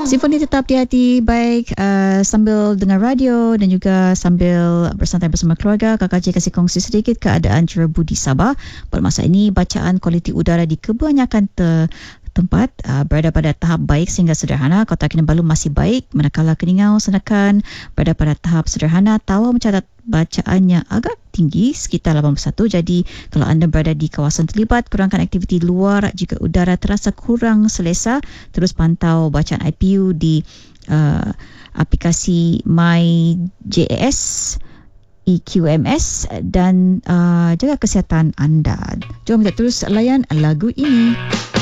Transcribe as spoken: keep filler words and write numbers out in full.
Simfoni tetap di hati baik uh, sambil dengar radio dan juga sambil bersantai bersama keluarga. Kakak Cik kasih kongsi sedikit keadaan Cerebu di Sabah. Pada masa ini, bacaan kualiti udara di kebanyakan te- tempat uh, berada pada tahap baik sehingga sederhana. Kota Kinabalu masih baik, manakala Keningau, Senakan berada pada tahap sederhana. Tawau mencatat bacaannya agak tinggi sekitar lapan puluh satu. Jadi kalau anda berada di kawasan terlibat, kurangkan aktiviti luar jika udara terasa kurang selesa. Terus pantau bacaan I P U di uh, aplikasi MyJAS E Q M S dan uh, jaga kesihatan anda. Jom kita terus layan lagu ini.